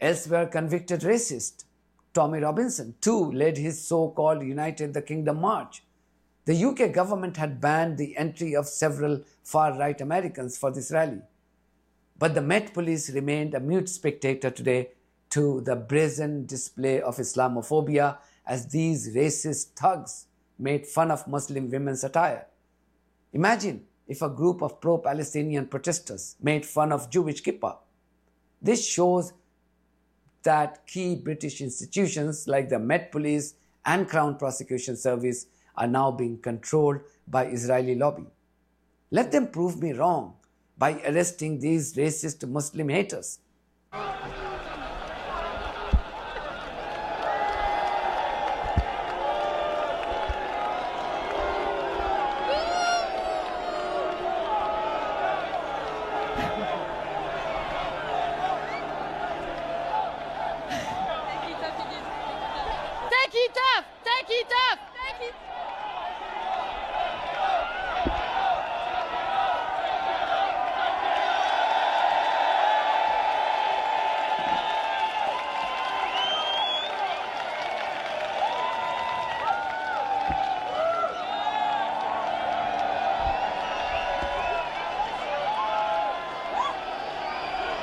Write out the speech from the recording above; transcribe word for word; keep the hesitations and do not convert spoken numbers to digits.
Elsewhere convicted racist Tommy Robinson too led his so-called United the Kingdom March. The U K government had banned the entry of several far-right Americans for this rally. But the Met Police remained a mute spectator today to the brazen display of Islamophobia as these racist thugs made fun of Muslim women's attire. Imagine if a group of pro-Palestinian protesters made fun of Jewish kippah. This shows that key British institutions like the Met Police and Crown Prosecution Service are now being controlled by Israeli lobby. Let them prove me wrong by arresting these racist Muslim haters. Take it off! Take it off! Take it